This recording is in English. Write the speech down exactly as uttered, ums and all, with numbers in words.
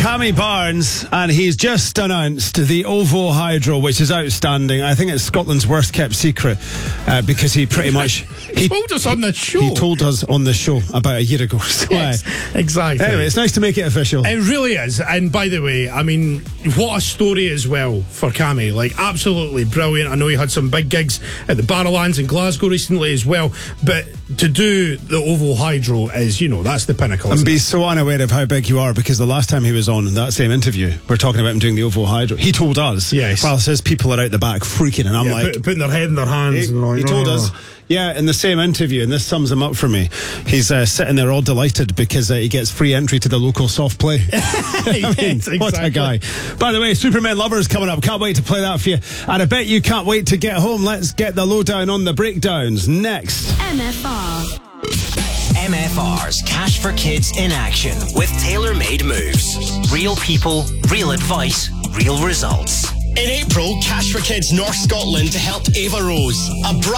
Cammy Barnes, and he's just announced the Ovo Hydro, which is outstanding. I think it's Scotland's worst kept secret uh, because he pretty much he, he told us on the show. He told us on the show about a year ago. So, yes, uh, exactly. Anyway, it's nice to make it official. It really is. And by the way, I mean, what a story as well for Cammy. Like, absolutely brilliant. I know he had some big gigs at the Barrowlands in Glasgow recently as well, but to do the Ovo Hydro is, you know, that's the pinnacle. And be it? so unaware of how big you are, because the last time he was on that same interview, we're talking about him doing the Ovo Hydro. He told us, yes, while his people are out the back freaking, and I'm yeah, like, put, putting their head in their hands. He, and like, he told oh. us, yeah, in the same interview, and this sums him up for me. He's uh, sitting there all delighted because uh, he gets free entry to the local soft play. I mean, yes, exactly. What a guy. By the way, Superman Lovers coming up. Can't wait to play that for you. And I bet you can't wait to get home. Let's get the lowdown on the breakdowns next. M F R. M F R's Cash for Kids in action with tailor-made moves. Real people, real advice, real results. In April, Cash for Kids North Scotland helped Ava Rose, a